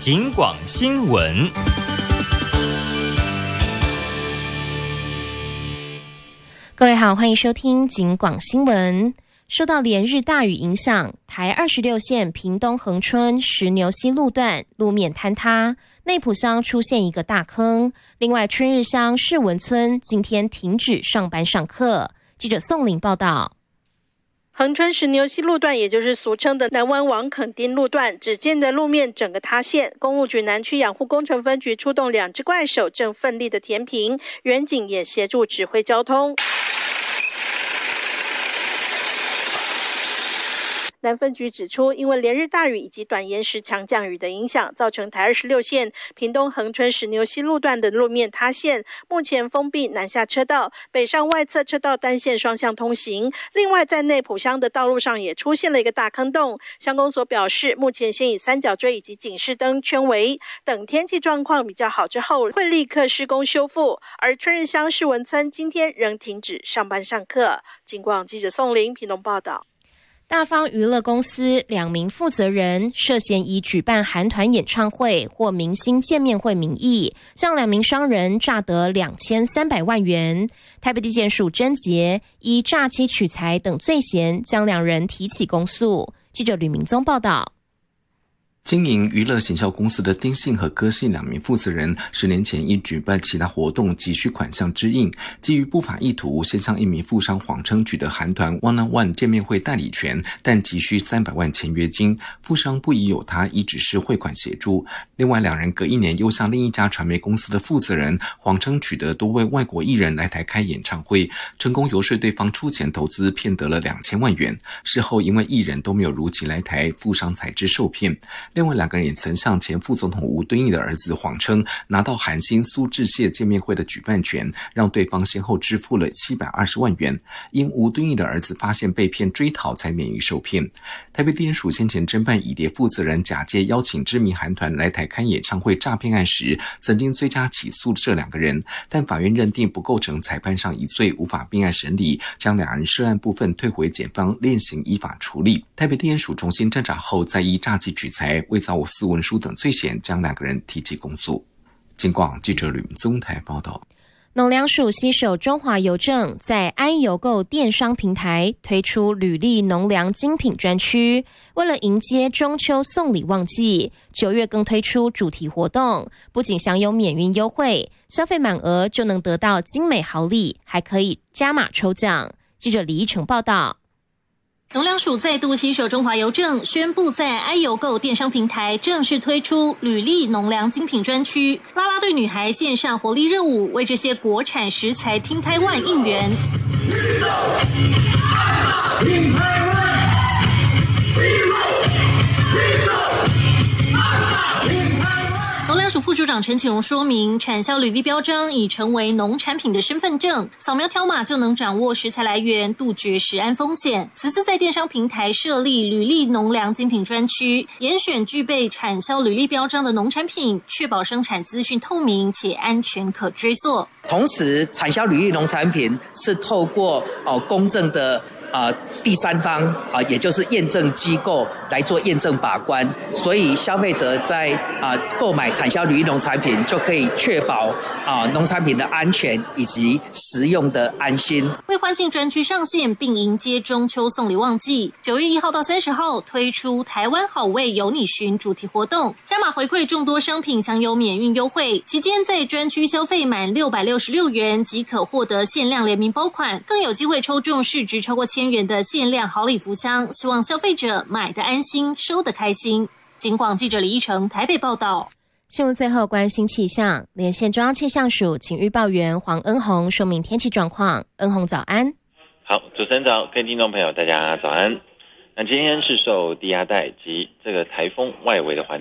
警广新闻。 各位好，欢迎收听警广新闻。受到连日大雨影响，台26线屏东恒春石牛溪路段路面坍塌，内埔乡出现一个大坑。另外，春日乡世文村今天停止上班上课。记者宋玲报道。 恒春石牛溪路段，也就是俗称的南湾往垦丁路段，只见的路面整个塌陷。公务局南区养护工程分局出动2只怪手，正奋力的填平，远警也协助指挥交通。南分局指出，因为连日大雨以及短延时强降雨的影响，造成台26线屏东恒春石牛溪路段的路面塌陷，目前封闭南下车道，北上外侧车道单线双向通行。另外，在内埔乡的道路上也出现了一个大坑洞，乡公所表示，目前先以三角锥以及警示灯圈围，等天气状况比较好之后，会立刻施工修复。而春日乡世文村今天仍停止上班上课。警广记者宋玲屏东报道。 大方娱乐公司2名负责人涉嫌以举办韩团演唱会或明星见面会名义，向2名商人诈得2300万元。台北地检署侦结，依诈欺取财等罪嫌，将2人提起公诉。记者吕明宗报道。 经营娱乐行销公司的丁姓和柯姓2名负责人，10年前因举办其他活动急需款项支应，基于不法意图，先向1名富商谎称取得韩团 One-on-One 见面会代理权，但急需300万签约金，富商不疑有他，以只是汇款协助。另外2人隔1年又向另一家传媒公司的负责人谎称取得多位外国艺人来台开演唱会，成功游说对方出钱投资，骗得了2000万元。事后因为艺人都没有如期来台，富商才知受骗。另外2个人也曾向前副总统吴敦义的儿子谎称拿到韩星苏志燮见面会的举办权，让对方先后支付了720万元。因吴敦义的儿子发现被骗追讨，才免于受骗。台北地检署先前侦办乙蝶负责人假借邀请知名韩团来台开演唱会诈骗案时，曾经追加起诉这2个人，但法院认定不构成裁判上一罪，无法并案审理，将2人涉案部分退回检方练刑依法处理。台北地检署重新侦查后，再依诈欺取财、伪造私文书等罪嫌，将2个人提起公诉。警广记者吕宗台报道。 农粮署携手中华邮政，在安邮购电商平台推出履历农粮精品专区。为了迎接中秋送礼旺季，9月更推出主题活动，不仅享有免运优惠，消费满额就能得到精美好礼，还可以加码抽奖。记者李一成报道。 农粮署再度携手中华邮政，宣布在爱邮购电商平台正式推出履历农粮精品专区，啦啦队女孩线上活力热舞，为这些国产食材听台湾应援。农粮署副署长陈启荣说明，产销履历标章已成为农产品的身份证，扫描条码就能掌握食材来源，杜绝食安风险。此次在电商平台设立履历农粮精品专区，严选具备产销履历标章的农产品，确保生产资讯透明且安全可追溯。 同时，产销履历农产品是透过公正的第三方也就是验证机构来做验证把关，所以消费者在购买产销履历农产品就可以确保农产品的安全以及食用的安心。 为欢庆专区上线并迎接中秋送礼旺季，9月1号到30号推出台湾好味有你寻主题活动，加码回馈众多商品享有免运优惠，期间在专区消费满666元即可获得限量联名包款，更有机会抽中市值超过1000元的限量好礼福箱，希望消费者买得安心，收得开心。警广记者李一成台北报道。 新闻最后关心气象，连线中央气象署请预报员黄恩宏说明天气状况。恩宏早安。 好，主持人早，各位听众朋友大家早安。那今天是受低压带及这个台风外围的环